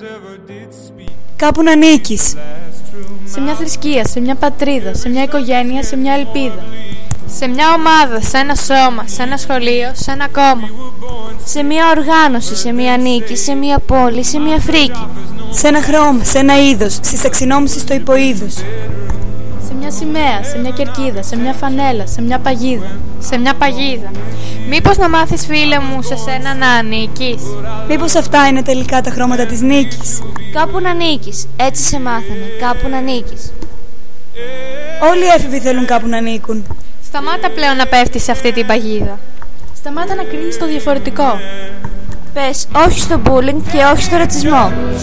Κάπου να ανήκεις. Σε μια θρησκεία, σε μια πατρίδα, σε μια οικογένεια, σε μια ελπίδα. Σε μια ομάδα, σε ένα σώμα, σε ένα σχολείο, σε ένα κόμμα. Σε μια οργάνωση, σε μια νίκη, σε μια πόλη, σε μια φρίκη. Σε ένα χρώμα, σε ένα είδος, στη ταξινόμηση στο υποείδος. Σε μια σημαία, σε μια κερκίδα, σε μια φανέλα, σε μια παγίδα. Σε μια παγίδα. Μήπως να μάθεις, φίλε μου, σε σένα να ανήκεις? Μήπως αυτά είναι τελικά τα χρώματα της νίκης? Κάπου να ανήκεις, έτσι σε μάθανε, κάπου να ανήκεις. Όλοι οι έφηβοι θέλουν κάπου να ανήκουν. Σταμάτα πλέον να πέφτεις σε αυτή την παγίδα. Σταμάτα να κρίνεις το διαφορετικό. Πες όχι στο bullying και όχι στο ρατσισμό.